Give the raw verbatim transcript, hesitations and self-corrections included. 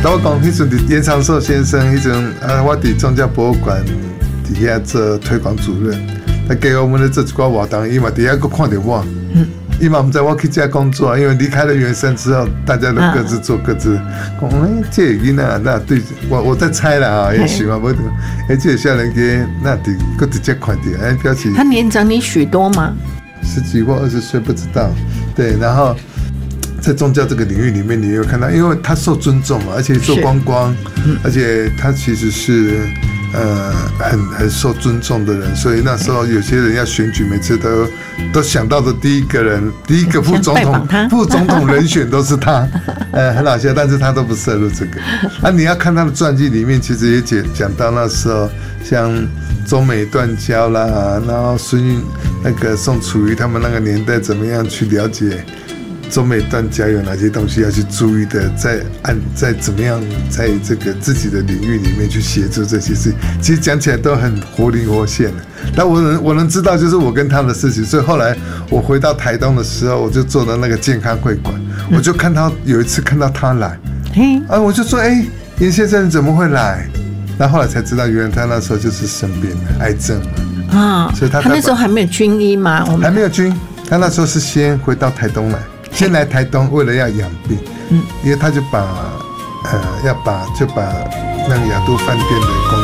我讲迄阵严长寿先生，迄阵啊，我伫宗教博物馆底下做推广主任，他给我们咧做一寡活动，伊嘛底下佫看到我。嗯伊嘛唔知我去这工作，因为离开了圆山之后，大家都各自做各自。讲哎，这囡仔那对我我在猜啦啊，也许嘛，不，哎，这少年家那伫佫直接看到，哎，表示他年长你许多吗？ 十几或二十岁不知道。对，然后在宗教这个领域里面，你有看到，因为他受尊重嘛，而且做观光，而且他其实是。呃，很很受尊重的人，所以那时候有些人要选举，每次都都想到的第一个人，第一个副总统，副总统人选都是他，呃，很好笑，但是他都不涉入这个。啊，你要看他的传记里面，其实也讲讲到那时候，像中美断交啦，然后孙运那个宋楚瑜他们那个年代怎么样去了解。中美断交有哪些东西要去注意的？在按在怎么样在这个自己的领域里面去协助这些事，其实讲起来都很活灵活现的。但我能我能知道，就是我跟他的事情。所以后来我回到台东的时候，我就做了那个健康会馆，我就看到有一次看到他来，啊，我就说，哎、欸，严先生你怎么会来？然后后来才知道，原来他那时候就是生病了，癌症嘛。啊，所以他他那时候还没有军医吗？ 还没有军，他那时候是先回到台东来。先来台东，为了要养病，嗯，因为他就把，呃，要把就把那个亚都饭店的工